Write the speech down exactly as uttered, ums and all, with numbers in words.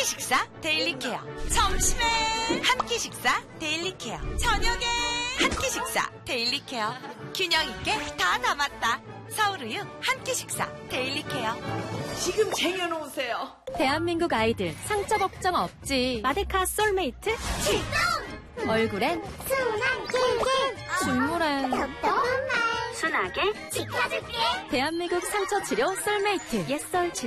식사 데일리 케어. 점심에 한 끼 식사 데일리 케어. 저녁에 한 끼 식사 데일리 케어. 균형 있게 다 담았다. 서울우유 한 끼 식사 데일리 케어. 지금 쟁여놓으세요. 대한민국 아이들 상처 걱정 없지. 마데카 솔메이트 출동! 얼굴엔 순한 꿀꿀 눈물엔 톡톡한 말 순하게 지켜줄게. 대한민국 상처 치료 솔메이트 옛설